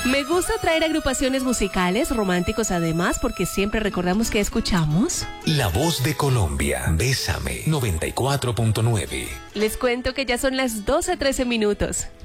Me gusta traer agrupaciones musicales, románticos además, porque siempre recordamos que escuchamos La Voz de Colombia, Bésame 94.9. Les cuento que ya son las 12:13 minutos.